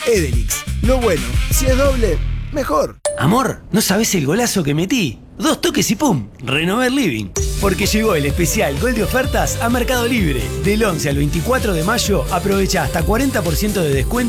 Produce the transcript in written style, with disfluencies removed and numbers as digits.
Edelix. Lo bueno, si es doble, mejor. Amor, ¿no sabés el golazo que metí? 2 toques y ¡pum! Renové el living. Porque llegó el especial Gol de Ofertas a Mercado Libre. Del 11 al 24 de mayo aprovecha hasta 40% de descuento